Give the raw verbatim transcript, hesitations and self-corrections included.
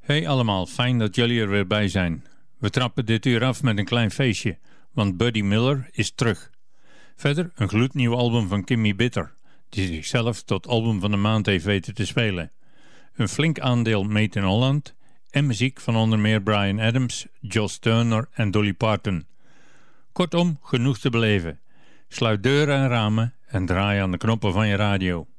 Hey allemaal, fijn dat jullie er weer bij zijn. We trappen dit uur af met een klein feestje, want Buddy Miller is terug. Verder een gloednieuw album van Kimmy Bitter, die zichzelf tot album van de maand heeft weten te spelen. Een flink aandeel Made in Holland en muziek van onder meer Bryan Adams, Joss Turner en Dolly Parton. Kortom, genoeg te beleven. Sluit deuren en ramen en draai aan de knoppen van je radio.